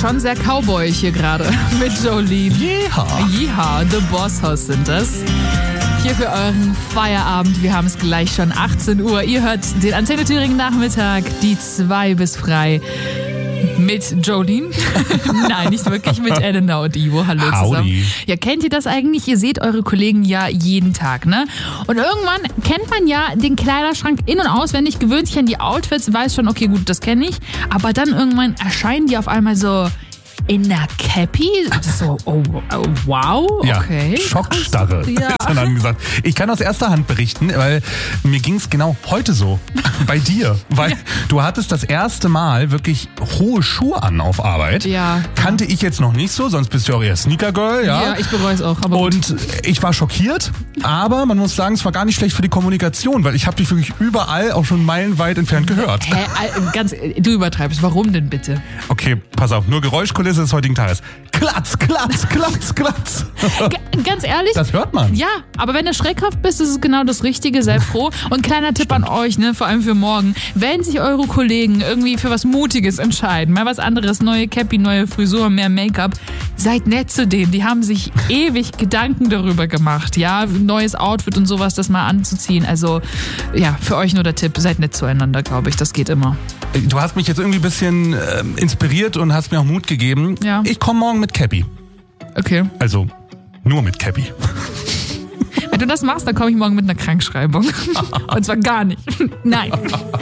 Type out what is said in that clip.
schon sehr cowboyig hier gerade mit Jolene. Yeehaw, The Boss House sind das. Hier für euren Feierabend. Wir haben es gleich schon 18 Uhr. Ihr hört den Antenne Thüringen Nachmittag, die 2 bis frei. Mit Jolene? Nein, nicht wirklich, mit Elena und Ivo. Hallo zusammen. Ja, kennt ihr das eigentlich? Ihr seht eure Kollegen ja jeden Tag, ne? Und irgendwann kennt man ja den Kleiderschrank in- und auswendig, gewöhnt sich an die Outfits, weiß schon, okay, gut, das kenne ich. Aber dann irgendwann erscheinen die auf einmal so in der Cappy. So, oh wow, okay. Ja, Schockstarre, ja. ist dann angesagt. Ich kann aus erster Hand berichten, weil mir ging es genau heute so bei dir. Weil du hattest das erste Mal wirklich hohe Schuhe an auf Arbeit. Ja. Kannte ich jetzt noch nicht so, sonst bist du ja auch eher Sneaker-Girl. Ja, ich bereue es auch. Aber und ich war schockiert, aber man muss sagen, es war gar nicht schlecht für die Kommunikation, weil ich habe dich wirklich überall auch schon meilenweit entfernt gehört. Du übertreibst. Warum denn bitte? Okay, pass auf, nur Geräuschkulisse des heutigen Tages. Klatz, klatz, klatz, klatz. Ganz ehrlich? Das hört man. Ja, aber wenn du schreckhaft bist, ist es genau das Richtige. Sei froh. Und kleiner Tipp an euch, ne, vor allem für morgen. Wenn sich eure Kollegen irgendwie für was Mutiges entscheiden, mal was anderes, neue Cappy, neue Frisur, mehr Make-up, seid nett zu denen. Die haben sich ewig Gedanken darüber gemacht, ja, neues Outfit und sowas, das mal anzuziehen. Also, ja, für euch nur der Tipp, seid nett zueinander, glaube ich. Das geht immer. Du hast mich jetzt irgendwie ein bisschen inspiriert und hast mir auch Mut gegeben. Ja. Ich komme morgen mit Cappy. Okay. Also nur mit Cappy. Wenn du das machst, dann komme ich morgen mit einer Krankschreibung. Und zwar gar nicht. Nein.